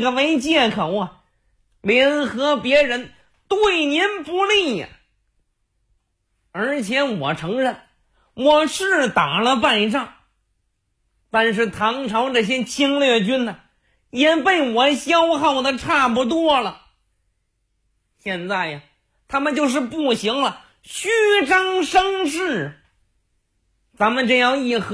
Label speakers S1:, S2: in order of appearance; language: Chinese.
S1: 个为借口啊，联合别人对您不利呀。而且我承认，我是打了败仗，但是唐朝这些侵略军呢，也被我消耗的差不多了。现在呀，他们就是不行了，虚张声势。咱们这样一合